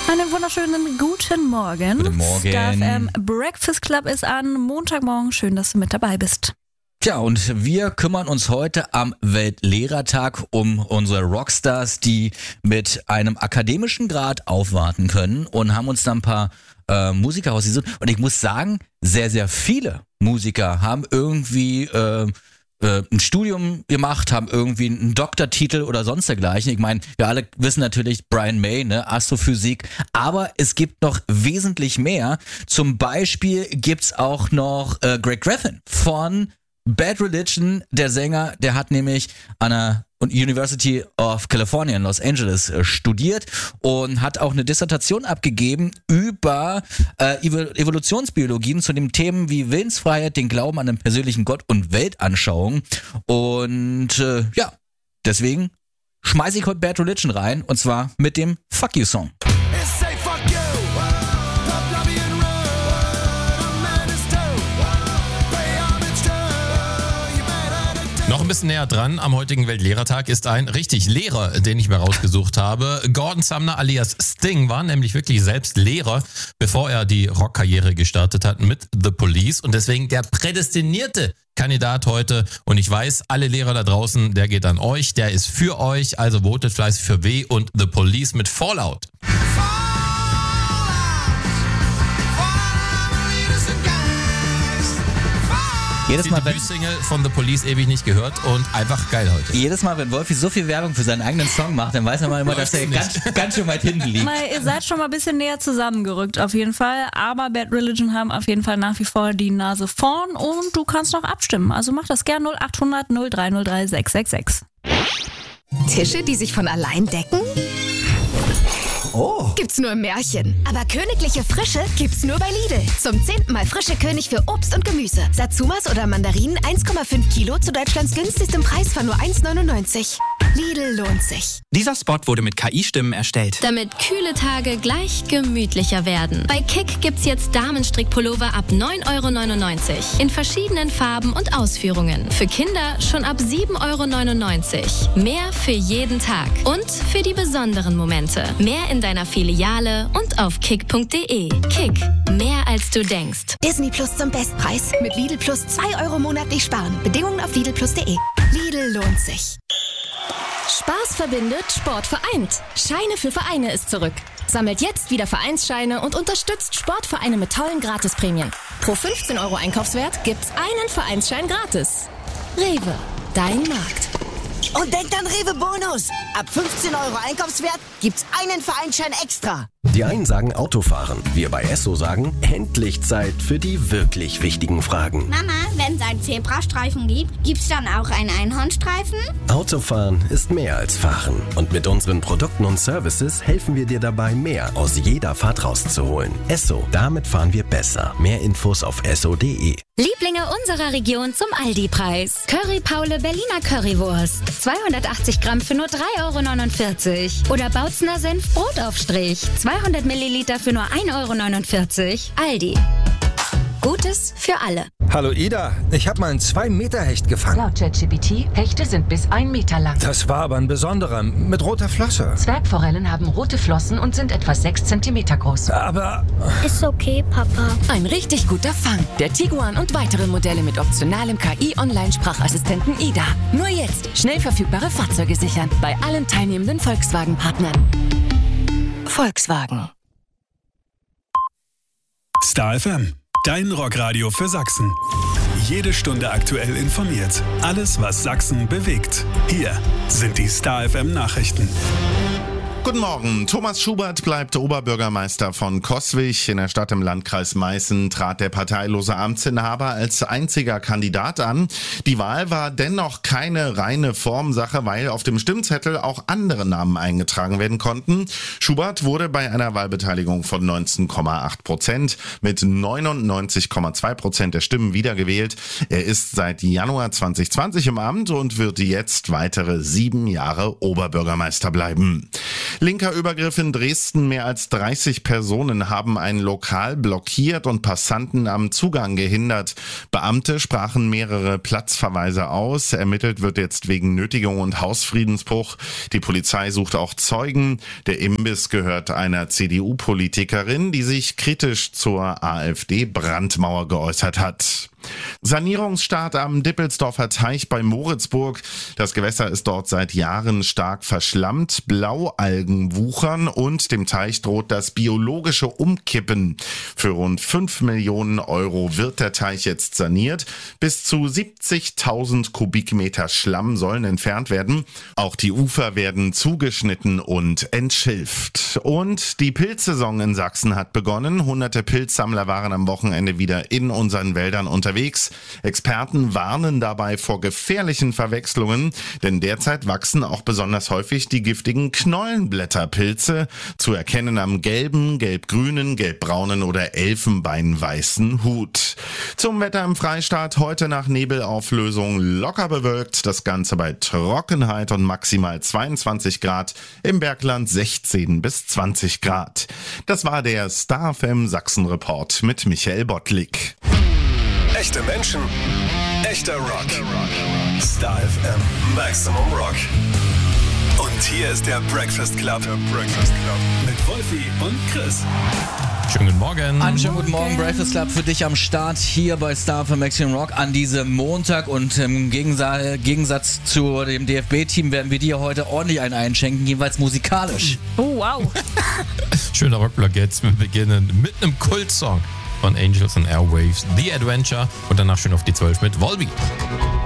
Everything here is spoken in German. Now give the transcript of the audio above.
Einen wunderschönen guten Morgen. Guten Morgen. Star FM Breakfast Club ist an. Montagmorgen. Schön, dass du mit dabei bist. Tja, und wir kümmern uns heute am Weltlehrertag um unsere Rockstars, die mit einem akademischen Grad aufwarten können, und haben uns da ein paar Musiker ausgesucht. Und ich muss sagen, sehr, sehr viele Musiker haben irgendwie ein Studium gemacht, haben irgendwie einen Doktortitel oder sonst dergleichen. Ich meine, wir alle wissen natürlich Brian May, ne, Astrophysik, aber es gibt noch wesentlich mehr. Zum Beispiel gibt's auch noch Greg Graffin von Bad Religion, der Sänger, der hat nämlich an der University of California in Los Angeles studiert und hat auch eine Dissertation abgegeben über Evolutionsbiologien zu den Themen wie Willensfreiheit, den Glauben an einen persönlichen Gott und Weltanschauung. Und ja, deswegen schmeiße ich heute Bad Religion rein, und zwar mit dem Fuck You Song. Noch ein bisschen näher dran am heutigen Weltlehrertag ist ein richtig Lehrer, den ich mir rausgesucht habe. Gordon Sumner alias Sting war nämlich wirklich selbst Lehrer, bevor er die Rockkarriere gestartet hat mit The Police, und deswegen der prädestinierte Kandidat heute. Und ich weiß, alle Lehrer da draußen, der geht an euch, der ist für euch, also votet fleißig für W und The Police mit Fallout. Jedes Mal, die Debütsingle von The Police ewig nicht gehört und einfach geil heute. Jedes Mal, wenn Wolfi so viel Werbung für seinen eigenen Song macht, dann weiß man immer, dass er ganz schön weit hinten liegt. Ihr seid schon mal ein bisschen näher zusammengerückt auf jeden Fall, aber Bad Religion haben auf jeden Fall nach wie vor die Nase vorn und du kannst noch abstimmen. Also mach das gern 0800 0303 666. Tische, die sich von allein decken? Oh. Gibt's nur im Märchen. Aber königliche Frische gibt's nur bei Lidl. Zum 10. Mal frische König für Obst und Gemüse. Satsumas oder Mandarinen 1,5 Kilo zu Deutschlands günstigstem Preis von nur 1,99. Lidl lohnt sich. Dieser Spot wurde mit KI-Stimmen erstellt. Damit kühle Tage gleich gemütlicher werden. Bei Kick gibt's jetzt Damenstrickpullover ab 9,99 € in verschiedenen Farben und Ausführungen. Für Kinder schon ab 7,99 €. Mehr für jeden Tag und für die besonderen Momente. Mehr in deiner Filiale und auf kick.de. Kick, mehr als du denkst. Disney Plus zum Bestpreis. Mit Lidl Plus 2 € monatlich sparen. Bedingungen auf lidl+de. Lidl lohnt sich. Spaß verbindet, Sport vereint. Scheine für Vereine ist zurück. Sammelt jetzt wieder Vereinsscheine und unterstützt Sportvereine mit tollen Gratisprämien. Pro 15 € Einkaufswert gibt's einen Vereinsschein gratis. Rewe, dein Markt. Und denkt an Rewe Bonus. Ab 15 € Einkaufswert gibt's einen Vereinsschein extra. Die einen sagen Autofahren, wir bei Esso sagen, endlich Zeit für die wirklich wichtigen Fragen. Mama, wenn es einen Zebrastreifen gibt, gibt's dann auch einen Einhornstreifen? Autofahren ist mehr als Fahren. Und mit unseren Produkten und Services helfen wir dir dabei, mehr aus jeder Fahrt rauszuholen. Esso, damit fahren wir besser. Mehr Infos auf esso.de. Lieblinge unserer Region zum Aldi-Preis. Curry Paule Berliner Currywurst. 280 Gramm für nur 3,49 €. Oder Bautzner Senf Brotaufstrich. 200 Milliliter für nur 1,49 €. Aldi. Gutes für alle. Hallo Ida, ich habe mal einen 2-Meter-Hecht gefangen. Laut ChatGPT, Hechte sind bis 1 Meter lang. Das war aber ein besonderer, mit roter Flosse. Zwergforellen haben rote Flossen und sind etwa 6 Zentimeter groß. Aber... Ist okay, Papa. Ein richtig guter Fang. Der Tiguan und weitere Modelle mit optionalem KI-Online-Sprachassistenten Ida. Nur jetzt schnell verfügbare Fahrzeuge sichern. Bei allen teilnehmenden Volkswagen-Partnern. Volkswagen. Star FM, dein Rockradio für Sachsen. Jede Stunde aktuell informiert. Alles, was Sachsen bewegt. Hier sind die Star FM Nachrichten. Guten Morgen. Thomas Schubert bleibt Oberbürgermeister von Coswig. In der Stadt im Landkreis Meißen trat der parteilose Amtsinhaber als einziger Kandidat an. Die Wahl war dennoch keine reine Formsache, weil auf dem Stimmzettel auch andere Namen eingetragen werden konnten. Schubert wurde bei einer Wahlbeteiligung von 19,8% mit 99,2% der Stimmen wiedergewählt. Er ist seit Januar 2020 im Amt und wird jetzt weitere 7 Jahre Oberbürgermeister bleiben. Linker Übergriff in Dresden. Mehr als 30 Personen haben ein Lokal blockiert und Passanten am Zugang gehindert. Beamte sprachen mehrere Platzverweise aus. Ermittelt wird jetzt wegen Nötigung und Hausfriedensbruch. Die Polizei sucht auch Zeugen. Der Imbiss gehört einer CDU-Politikerin, die sich kritisch zur AfD-Brandmauer geäußert hat. Sanierungsstart am Dippelsdorfer Teich bei Moritzburg. Das Gewässer ist dort seit Jahren stark verschlammt. Blaualgen wuchern und dem Teich droht das biologische Umkippen. Für rund 5 Millionen Euro wird der Teich jetzt saniert. Bis zu 70.000 Kubikmeter Schlamm sollen entfernt werden. Auch die Ufer werden zugeschnitten und entschilft. Und die Pilzsaison in Sachsen hat begonnen. Hunderte Pilzsammler waren am Wochenende wieder in unseren Wäldern unterwegs. Experten warnen dabei vor gefährlichen Verwechslungen, denn derzeit wachsen auch besonders häufig die giftigen Knollenblätterpilze, zu erkennen am gelben, gelb-grünen, gelb-braunen oder elfenbeinweißen Hut. Zum Wetter im Freistaat: heute nach Nebelauflösung locker bewölkt, das Ganze bei Trockenheit und maximal 22 Grad, im Bergland 16 bis 20 Grad. Das war der Star FM Sachsen-Report mit Michael Bottlik. Echte Menschen, echter Rock. Star FM Maximum Rock. Und hier ist der Breakfast Club. Mit Wolfi und Chris. Schönen guten Morgen. Einen schönen guten Morgen, Breakfast Club für dich am Start hier bei Star FM Maximum Rock an diesem Montag. Und im Gegensatz zu dem DFB-Team werden wir dir heute ordentlich einen einschenken, jeweils musikalisch. Oh, wow. Schöner Rockblock jetzt. Wir beginnen mit einem Kultsong von Angels and Airwaves, The Adventure, und danach schön auf die 12 mit Volbeat.